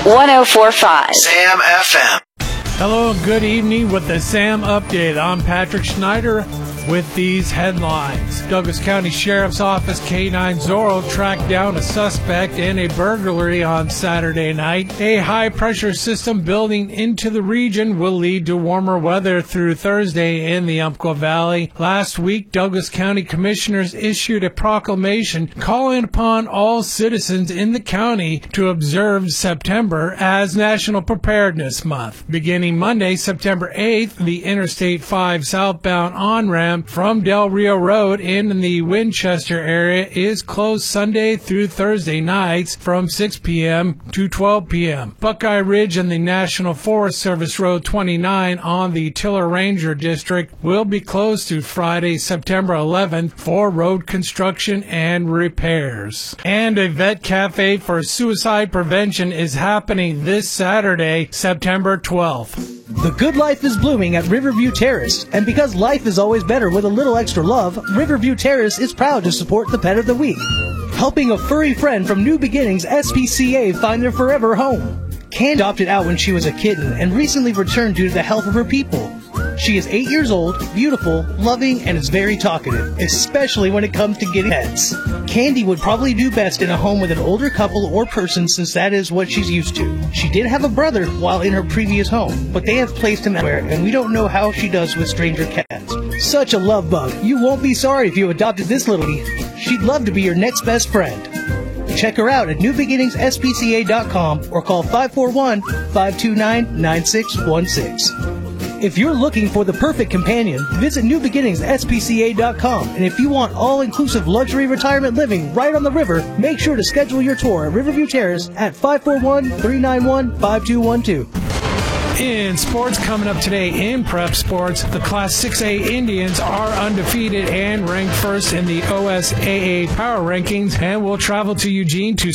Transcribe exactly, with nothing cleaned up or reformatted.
one oh four point five. Sam F M. Hello and good evening with the Sam Update. I'm Patrick Schneider with these headlines. Douglas County Sheriff's Office K nine Zorro tracked down a suspect in a burglary on Saturday night. A high-pressure system building into the region will lead to warmer weather through Thursday in the Umpqua Valley. Last week, Douglas County Commissioners issued a proclamation calling upon all citizens in the county to observe September as National Preparedness Month. Beginning Monday, September eighth, the Interstate five southbound on-ramp from Del Rio Road in the Winchester area is closed Sunday through Thursday nights from six p.m. to twelve p.m. Buckeye Ridge and the National Forest Service Road twenty-nine on the Tiller Ranger District will be closed through Friday, September eleventh for road construction and repairs. And a vet cafe for suicide prevention is happening this Saturday, September twelfth. The good life is blooming at Riverview Terrace, and because life is always better with a little extra love, Riverview Terrace is proud to support the Pet of the Week, helping a furry friend from New Beginnings S P C A find their forever home. Candy adopted out when she was a kitten and recently returned due to the health of her people. She is eight years old, beautiful, loving, and is very talkative, especially when it comes to getting pets. Candy would probably do best in a home with an older couple or person since that is what she's used to. She did have a brother while in her previous home, but they have placed him elsewhere, and we don't know how she does with stranger cats. Such a love bug. You won't be sorry if you adopted this little lady. She'd love to be your next best friend. Check her out at new beginnings S P C A dot com or call five four one, five two nine, nine six one six. If you're looking for the perfect companion, visit new beginnings S P C A dot com. And if you want all-inclusive luxury retirement living right on the river, make sure to schedule your tour at Riverview Terrace at five four one, three nine one, five two one two. In sports coming up today in prep sports, the Class six A Indians are undefeated and ranked first in the O S A A Power Rankings and will travel to Eugene to